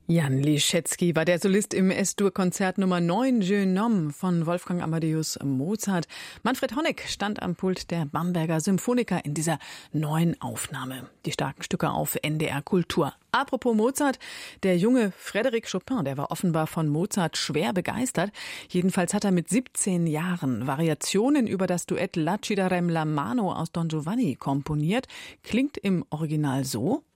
Jan Liszewski war der Solist im S-Dur-Konzert Nummer 9 Jeune Homme von Wolfgang Amadeus Mozart. Manfred Honeck stand am Pult der Bamberger Symphoniker in dieser neuen Aufnahme. Die starken Stücke auf NDR Kultur. Apropos Mozart, der junge Frédéric Chopin, der war offenbar von Mozart schwer begeistert. Jedenfalls hat er mit 17 Jahren Variationen über das Duett La ci darem la mano aus Don Giovanni komponiert. Klingt im Original so.